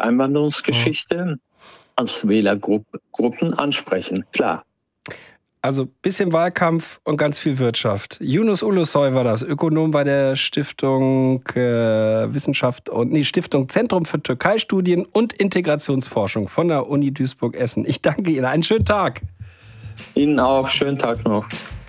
Einwanderungsgeschichte als Wählergruppen ansprechen, klar. Also bisschen Wahlkampf und ganz viel Wirtschaft. Yunus Ulusoy war das, Ökonom bei der Stiftung Stiftung Zentrum für Türkei-Studien und Integrationsforschung von der Uni Duisburg-Essen. Ich danke Ihnen. Einen schönen Tag. Ihnen auch. Schönen Tag noch.